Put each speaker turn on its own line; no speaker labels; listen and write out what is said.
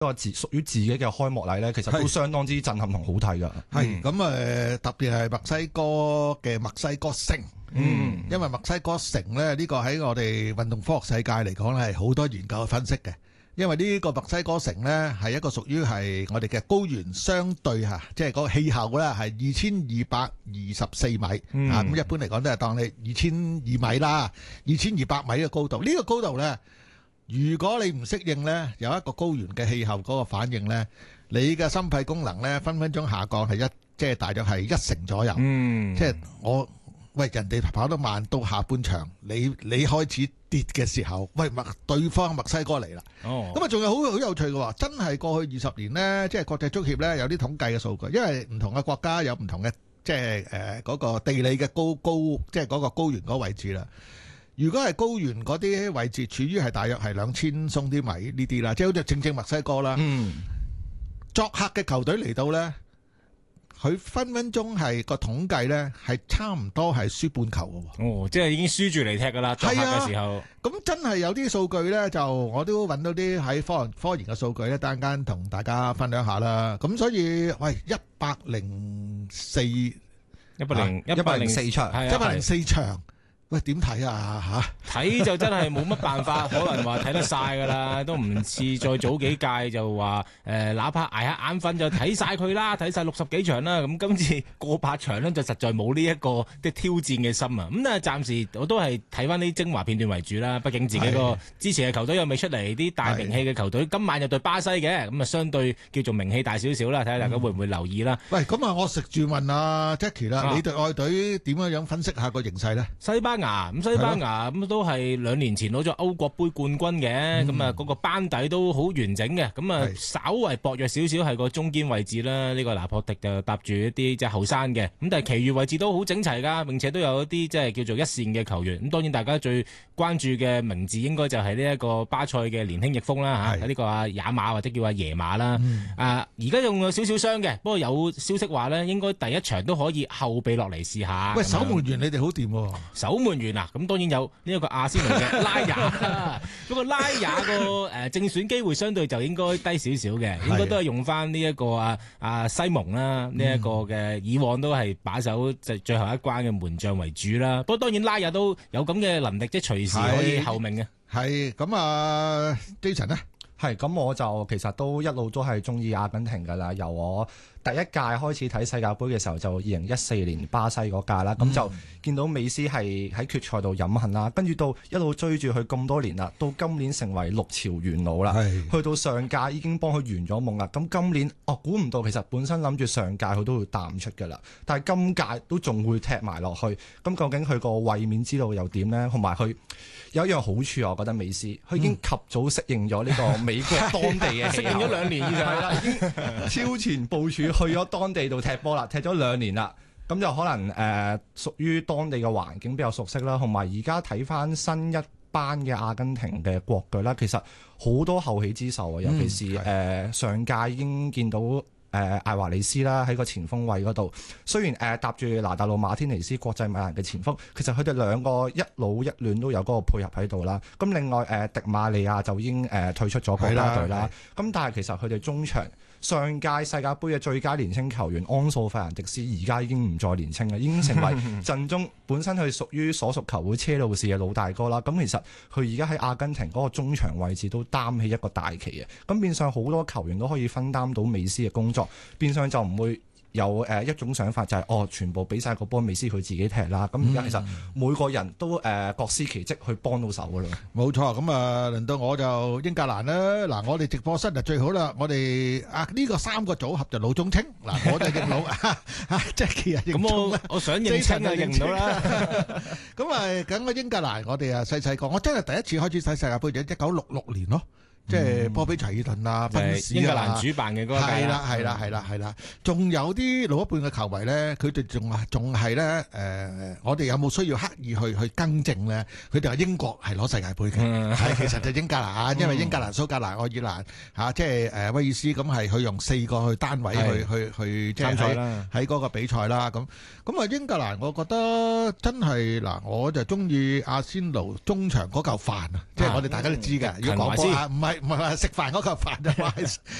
個屬於自己嘅開幕禮咧，其實都相當之震撼同好睇㗎。
係咁特別係墨西哥嘅墨西哥城。因為墨西哥城咧，呢個喺我哋運動科學世界嚟講咧，係好多研究去分析嘅。因為呢個墨西哥城咧係一個屬於係我哋嘅高原相對嚇，即係嗰個氣候咧係2224米咁一般嚟講都係當你2200米啦，2200米嘅高度。呢個高度咧，如果你唔適應咧，有一個高原嘅氣候嗰個反應咧，你嘅心肺功能咧分分鐘下降係即係大約係1成左右。即係人哋跑得慢到下半場，你開始跌嘅時候，對方墨西哥嚟啦。咁仲有好有趣嘅喎，真係過去20年呢，即係國際足協呢有啲統計嘅數據，因為唔同嘅國家有唔同嘅即係嗰個地理嘅即係嗰個高原嗰個位置啦。如果係高原嗰啲位置，處於係大約係2000鬆啲米呢啲啦，即係好似正墨西哥啦。作客嘅球隊嚟到呢，佢分分鐘係個統計咧，係差唔多係輸半球嘅喎。
即係已經輸住嚟踢噶啦，作客嘅時候。
咁真係有啲數據咧，就我都揾到啲喺科研嘅數據咧，等陣間同大家分享下啦。咁所以104場。點睇啊
睇就真係冇乜辦法，可能話睇得晒噶啦，都唔似再早幾屆就話哪怕捱下眼瞓就睇晒佢啦，睇晒60幾場啦。咁今次過百場呢，就實在冇呢一個即係挑戰嘅心啊。咁暫時我都係睇翻啲精華片段為主啦。畢竟自己個支持嘅球隊又未出嚟，啲大名氣嘅球隊今晚又對巴西嘅，咁相對叫做名氣大少少啦。睇下大家會唔會留意啦。
咁我食住問阿 Jackie 啦，你對愛隊點樣分析下個形勢呢？
西班牙咁都係2年前攞咗歐國杯冠軍嘅，咁嗰個班底都好完整嘅，咁稍為薄弱少少係個中堅位置啦。呢個拿破迪就搭住一啲即係後生嘅，咁但係其餘位置都好整齊噶，並且都有一啲即係叫做一線嘅球員。咁當然大家最關注嘅名字應該就係呢一個巴塞嘅年輕翼鋒啦嚇，呢個阿亞馬或者叫阿耶馬啦。而家仲有少少傷嘅，不過有消息話呢，應該第一場都可以後備落嚟試下。
守門員你哋好掂喎，
守門員咁當然有呢一個阿仙奴嘅拉雅，不過拉雅個正選機會相對就應該低少少嘅，應該都係用翻呢一個西蒙啦，呢一個嘅以往都係把守最後一關嘅門將為主啦。不過當然拉雅都有咁嘅能力，即係隨時可以候命嘅。
係咁Jason 呢？
係咁，我就其實都一路都係中意阿根廷㗎啦。由我第一屆開始睇世界盃嘅時候，就2014年巴西嗰屆啦。咁就見到美斯係喺決賽度飲恨啦，跟住到一路追住佢咁多年啦，到今年成為6朝元老啦。去到上屆已經幫佢圓咗夢啦。咁今年估唔到其實本身諗住上屆佢都會淡出㗎啦，但係今屆都仲會踢埋落去。咁究竟佢個衛冕之路又點呢？同埋佢有一樣好處，我覺得美斯佢已經及早適應咗呢個美國當地嘅氣候，適應咗2年以上係啦，已經超前部署去咗當地度踢波啦，踢咗2年啦，咁就可能屬於當地嘅環境比較熟悉啦，同埋而家睇翻新一班嘅阿根廷嘅國腳啦，其實好多後起之秀啊，尤其是上屆已經見到艾華利斯啦喺個前鋒位嗰度，雖然搭住拿達魯馬天尼斯國際米蘭嘅前鋒，其實佢哋兩個一老一嫩都有嗰個配合喺度啦。咁另外迪馬利亞就已經退出咗國家隊啦。咁但係其實佢哋中場上屆世界盃嘅最佳年輕球員安素費蘭迪斯而家已經唔再年輕啦，已經成為陣中本身佢屬於所屬球會車路士嘅老大哥啦。咁其實佢而家喺阿根廷嗰個中場位置都擔起一個大旗嘅，咁變相好多球員都可以分擔到美斯嘅工作，變相就唔會有一種想法就係全部俾晒個波美斯佢自己踢啦。咁而家其實每個人都各司其職去幫到手噶啦。冇錯，咁輪到我就英格蘭啦。嗱，我哋直播室就最好啦。我哋呢個3個組合就老中青。嗱，我就認老Jackie 啊認中啦。咁我想認青啊認唔到啦。咁咁個英格蘭我哋細個，我真係第一次開始睇世界盃就1966年咯。即係波比齊爾頓啊，賓士啊，英格蘭主辦嘅嗰個係啦，仲有啲老一輩嘅球迷咧，佢哋仲係咧我哋有冇需要刻意去更正咧？佢哋話英國係攞世界盃嘅，係其實就英格蘭，因為英格蘭、蘇格蘭、愛爾蘭即係威爾斯咁係佢用4個去單位去即係喺嗰個比賽啦。咁英格蘭，我覺得真係嗱，我就中意阿仙奴中場嗰嚿飯啊，即係我哋大家都知嘅，要講波唔係。
係話食飯嗰嚿飯就話係